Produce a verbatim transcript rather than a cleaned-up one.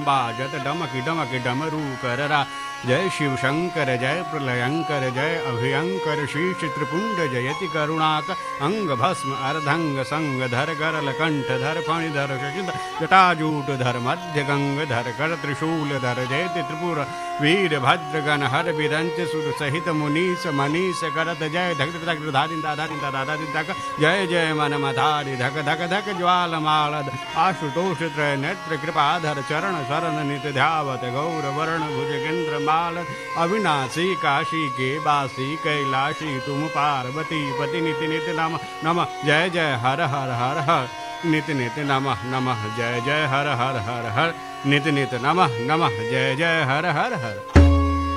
बाजत डमकी डमकी डमरू कररा। जय शिव शंकर जय प्रलयंकर जय अभयंकर शीश त्रिपुंड जयति करुणाक अंग भस्म अर्धंग संग धर गरल कंठ धर फणिधर शशिधर जटाजूट धर मध्य गंग धर कर त्रिशूल धर जयति त्रिपुर वीर भद्रगण हर बिरंच सुर सहित मुनीस मनीष करत जय धक धक धारिंदा धारिंदा धारिंदा जय जय मन मधारि धक धक धक ज्वाल माल आशुतोष त्रय नेत्र कृपाधर चरण शरण नित ध्यावत गौर वर्ण भुजगेंद्र माल अविनाशी काशी के बासी कैलाशी तुम पार्वती पति निति नित नम नम जय जय हर हर हर हर नित नित नमः नमः जय जय हर हर हर हर नित नित नमः नमः जय जय हर हर हर।